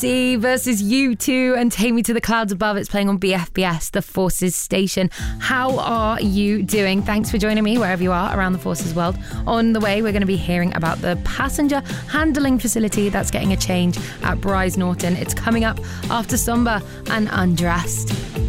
D versus U2 and Take Me to the Clouds Above. It's playing on BFBS, the Forces station. How are you doing? Thanks for joining me wherever you are around the Forces world. On the way, we're going to be hearing about the passenger handling facility that's getting a change at Bryce Norton. It's coming up after Somber and Undressed.